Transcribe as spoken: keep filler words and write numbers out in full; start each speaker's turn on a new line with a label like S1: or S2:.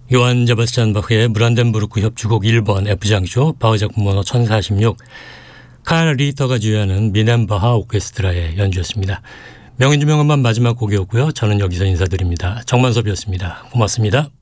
S1: 요한 제바스찬 바흐의 브란덴부르크 협주곡 일 번 F장조 바흐 작품 번호 천사십육, 칼 리히터가 지휘하는 미넨바하 오케스트라의 연주였습니다. 명인주명음반 마지막 곡이었고요. 저는 여기서 인사드립니다. 정만섭이었습니다. 고맙습니다.